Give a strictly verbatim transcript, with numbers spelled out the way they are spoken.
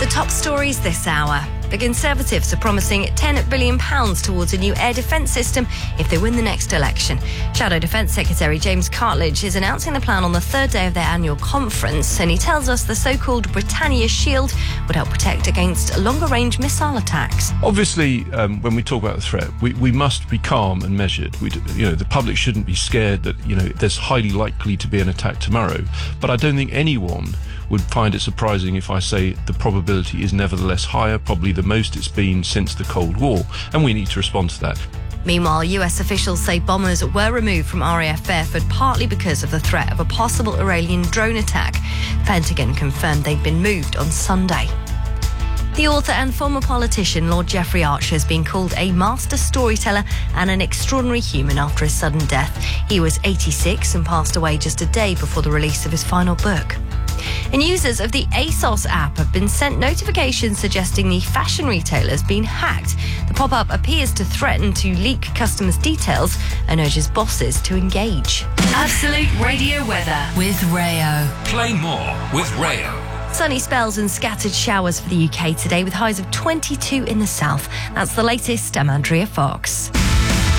top stories this hour. The Conservatives are promising ten billion pounds towards a new air defence system if they win the next election. Shadow Defence Secretary James Cartledge is announcing the plan on the third day of their annual conference, and he tells us the so-called Britannia Shield would help protect against longer-range missile attacks. Obviously, um, when we talk about the threat, we, we must be calm and measured. We, do- you know, the public shouldn't be scared that, you know, there's highly likely to be an attack tomorrow. But I don't think anyone would find it surprising if I say the probability is nevertheless higher, probably the most it's been since the Cold War, and we need to respond to that. Meanwhile, U S officials say bombers were removed from R A F Fairford partly because of the threat of a possible Iranian drone attack. The Pentagon confirmed they'd been moved on Sunday. The author and former politician Lord Jeffrey Archer has been called a master storyteller and an extraordinary human after his sudden death. He was eighty-six and passed away just a day before the release of his final book. And users of the ASOS app have been sent notifications suggesting the fashion retailer has been hacked. The pop-up appears to threaten to leak customers' details and urges bosses to engage. Absolute Radio weather with Rayo. Play more with Rayo. Sunny spells and scattered showers for the U K today with highs of twenty-two in the south. That's the latest. I'm Andrea Fox.